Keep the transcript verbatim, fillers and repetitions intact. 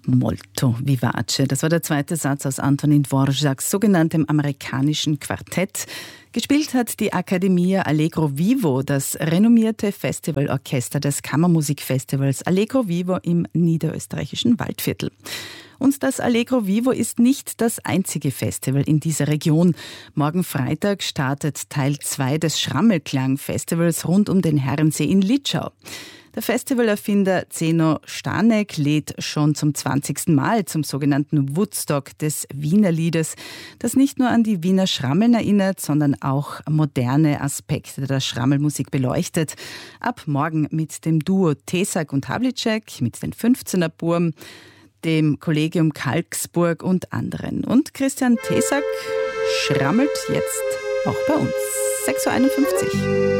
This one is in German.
Molto vivace. Das war der zweite Satz aus Antonin Dvořáks sogenanntem amerikanischen Quartett. Gespielt hat die Accademia Allegro Vivo, das renommierte Festivalorchester des Kammermusikfestivals Allegro Vivo im niederösterreichischen Waldviertel. Und das Allegro Vivo ist nicht das einzige Festival in dieser Region. Morgen Freitag startet Teil zwei des Schrammelklang-Festivals rund um den Herrensee in Litschau. Der Festivalerfinder Zeno Stanek lädt schon zum zwanzigsten Mal zum sogenannten Woodstock des Wiener Liedes, das nicht nur an die Wiener Schrammeln erinnert, sondern auch moderne Aspekte der Schrammelmusik beleuchtet. Ab morgen mit dem Duo Tesak und Havlicek, mit den fünfzehner Burm, dem Kollegium Kalksburg und anderen. Und Christian Tesak schrammelt jetzt auch bei uns. sechs Uhr einundfünfzig.